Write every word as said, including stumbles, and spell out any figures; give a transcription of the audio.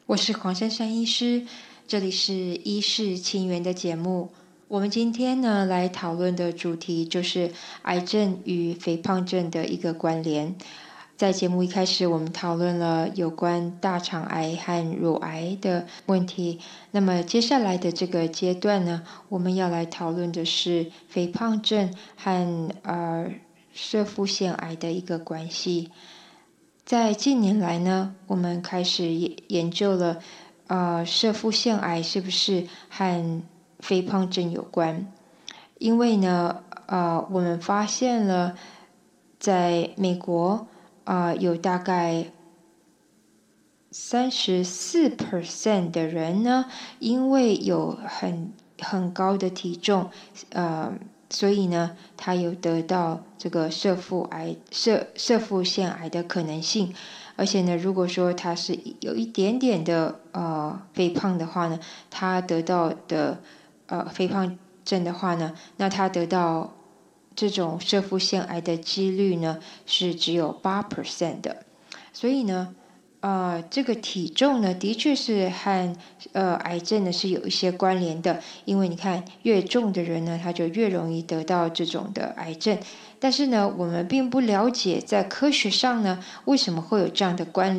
我是黄珊珊医师，这里是医事情缘的节目。我们今天呢来讨论的主题就是癌症与肥胖症的一个关联。在节目一开始，我们讨论了有关大肠癌和乳癌的问题。那么接下来的这个阶段呢，我们要来讨论的是肥胖症和呃射腹腺癌的一个关系。在近年来呢，我们开始研究了，呃，射腹腺癌是不是和肥胖症有关？因为呢，呃，我们发现了，在美国，啊、呃，有大概三十四 percent 的人呢，因为有很很高的体重，呃。所以呢，他有得到这个射腹癌、射射腹腺癌的可能性，而且呢，如果说他是有一点点的呃肥胖的话呢，他得到的呃肥胖症的话呢，那他得到这种射腹腺癌的几率呢是只有八 percent 的，所以呢。呃，这个体重呢，的确是和呃癌症呢是有一些关联的，因为你看，越重的人呢，他就越容易得到这种的癌症。但是呢，我们并不了解在科学上呢，为什么会有这样的关联。